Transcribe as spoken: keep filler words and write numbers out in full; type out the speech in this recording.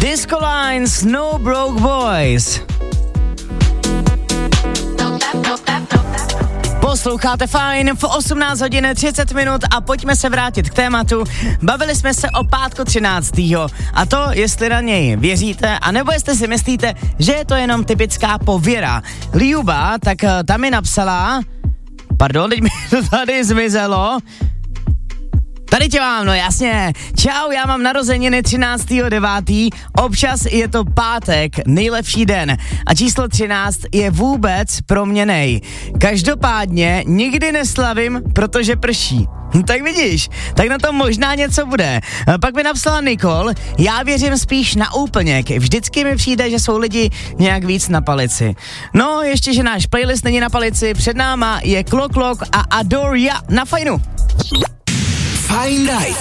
Disco Lines, No Broke Boys. Posloucháte Fajn v osmnáct hodin třicet minut a pojďme se vrátit k tématu. Bavili jsme se o pátku třináctého a to, jestli na něj věříte, anebo jestli si myslíte, že je to jenom typická pověra. Liuba, tak tam mi napsala, pardon, teď mi to tady zmizelo. Tady tě mám, no jasně. Čau, já mám narozeniny třináctého devátého Občas je to pátek, nejlepší den. A číslo třináct je vůbec pro mě nej. Každopádně nikdy neslavím, protože prší. Tak vidíš, tak na tom možná něco bude. Pak mi napsala Nikol, já věřím spíš na úplněk. Vždycky mi přijde, že jsou lidi nějak víc na palici. No, ještě, že náš playlist není na palici, před náma je Klok Klok a Adoria na Fajnu. Fajn Night